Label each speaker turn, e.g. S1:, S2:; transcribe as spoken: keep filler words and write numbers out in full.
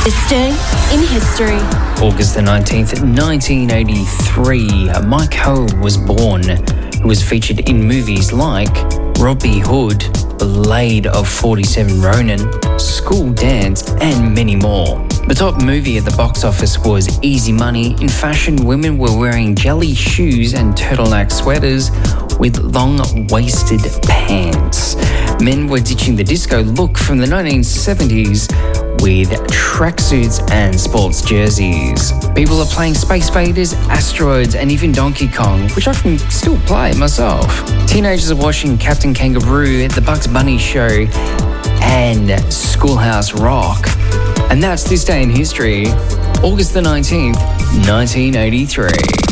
S1: This day in history.
S2: August the nineteenth, nineteen eighty-three, Mike Ho was born, who was featured in movies like Robin Hood, Blade of forty-seven Ronin, School Dance, and many more. The top movie at the box office was Easy Money. In fashion, women were wearing jelly shoes and turtleneck sweaters with long-waisted pants. Men were ditching the disco look from the nineteen seventies with tracksuits and sports jerseys. People are playing Space Invaders, Asteroids, and even Donkey Kong, which I can still play myself. Teenagers are watching Captain Kangaroo, The Bugs Bunny Show, and Schoolhouse Rock. And that's This Day in History, August the nineteenth, nineteen eighty-three.